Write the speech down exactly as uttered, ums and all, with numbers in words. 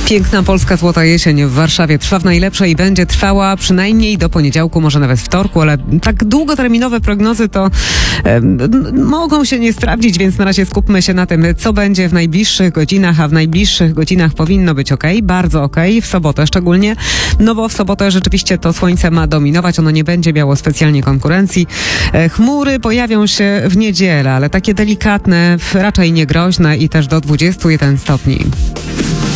Piękna polska złota jesień w Warszawie trwa w najlepsze i będzie trwała przynajmniej do poniedziałku, może nawet wtorku, ale tak długoterminowe prognozy to e, mogą się nie sprawdzić, więc na razie skupmy się na tym, co będzie w najbliższych godzinach, a w najbliższych godzinach powinno być ok, bardzo ok, w sobotę szczególnie, no bo w sobotę rzeczywiście to słońce ma dominować, ono nie będzie miało specjalnie konkurencji. E, chmury pojawią się w niedzielę, ale takie delikatne, raczej niegroźne i też do dwudziestu jeden stopni.